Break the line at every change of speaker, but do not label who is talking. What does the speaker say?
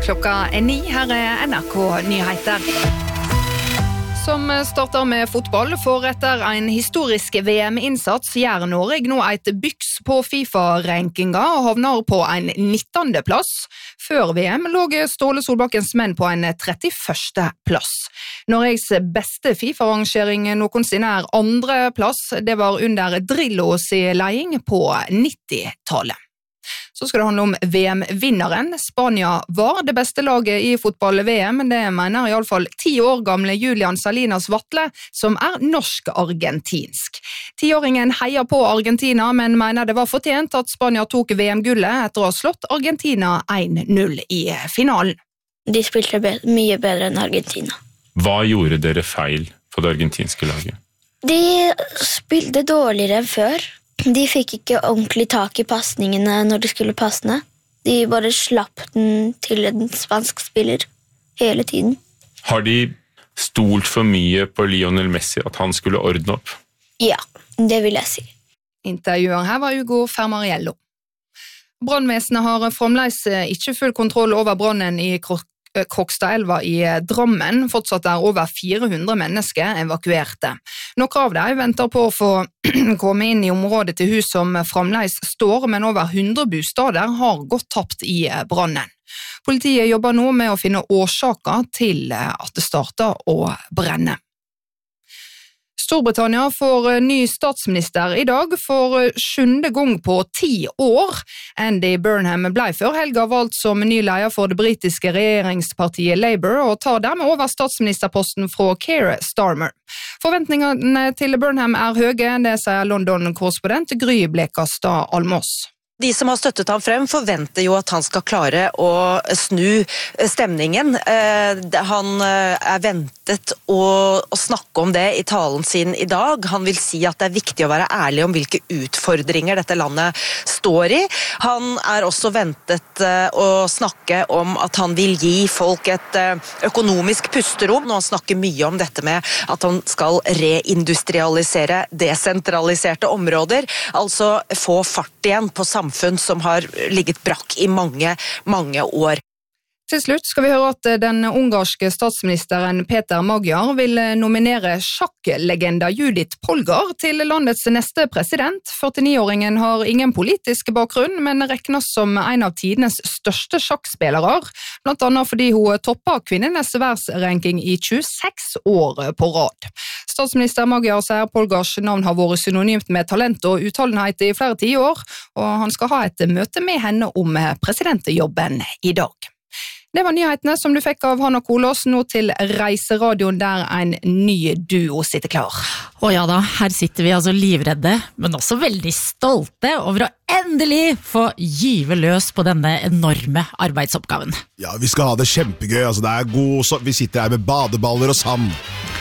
Klokka 9, her NRK Nyheter. Som starter med fotball, for etter en historisk VM-innsats gjør Norge nå et byks på FIFA-rankinga og havner på en 19. plass. Før VM lå Ståle Solbakkens menn på en 31. plass. Norges beste FIFA-rangering noensinne andre plass, det var under Drillos leding på 90-tallet. Så skal det handle om VM-vinneren. Spania var det beste laget i fotball-VM, det mener i alle fall 10 år gamle Julian Salinas Vatle, som norsk-argentinsk. 10-åringen heier på Argentina, men mener det var fortjent at Spania tok VM-gullet etter å ha slått Argentina 1-0 i finalen.
De spilte mye bedre enn Argentina.
Hva gjorde dere feil på det argentinske laget?
De spilte dårligere enn før. De fikk ikke ordentlig tak i passningene når de skulle passene. De bare slapp den til en spansk spiller hele tiden.
Har de stolt for mye på Lionel Messi at han skulle ordne opp?
Ja, det vil jeg si.
Intervjuer her var Hugo Fermariello. Brannvesenet har fremdeles ikke full kontroll over brannen i Krokstadelva i Drammen. Fortsatt over 400 mennesker evakuerte. Noen av dem venter på å få komme inn i området til hus som fremdeles står, men over 100 bostader har gått tapt i brannen. Politiet jobber nå med å finne årsaker til at det starter å brenne. Storbritannia får ny statsminister i dag for 7. gang på 10 år. Andy Burnham ble før helga valgt som ny leder for det britiske regjeringspartiet Labour og tar dermed over statsministerposten fra Keir Starmer. Forventningene til Burnham høye, det sier London-korrespondent Gry Blekastad Almås.
De som har støttet ham frem forventer jo at han skal klare å snu stemningen. Han ventet å snakke om det i talen sin i dag. Han vil si at det viktig å være ærlig om hvilke utfordringer dette landet står i. Han også ventet å snakke om at han vil gi folk et økonomisk pusterom. Nå han snakker mye om dette med at han skal reindustrialisere desentraliserte områder, altså få fart igjen på samfunn som har ligget brakk i mange, mange år.
Til slutt skal vi høre at den ungarske statsministeren Peter Magyar vil nominere sjakklegenda Judith Polgar til landets neste president. 49-åringen har ingen politisk bakgrunn, men regnes som en av tidenes største sjakkspillere, blant annet fordi hun topper kvinnenes verdensranking i 26 år på rad. Statsminister Magyar sier Polgars navn har vært synonymt med talent og utholdenhet i flere tiår, og han skal ha et møte med henne om presidentjobben i dag. Det var nyhetene som du fikk av Hanna Kolås, nå til Reiseradioen der en ny duo sitter klar.
Og ja da, her sitter vi altså livredde, men også veldig stolte over å endelig få gyve løs på denne enorme arbeidsoppgaven.
Ja, vi skal ha det kjempegøy, altså det god, så vi sitter her med badeballer og sand.